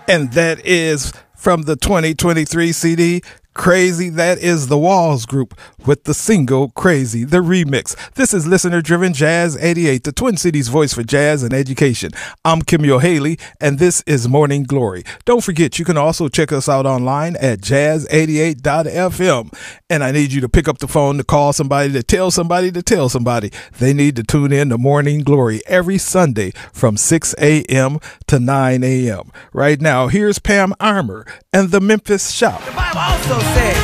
And that is from the 2023 CD, Crazy. That is the Walls Group with the single Crazy, the remix. This is Listener Driven Jazz 88, the Twin Cities voice for jazz and education. I'm Kimyo Haley, and this is Morning Glory. Don't forget, you can also check us out online at jazz88.fm. And I need you to pick up the phone to call somebody, to tell somebody they need to tune in to Morning Glory every Sunday from 6 a.m. to 9 a.m. Right now, here's Pam Armour and the Memphis Shop. The Bible also said,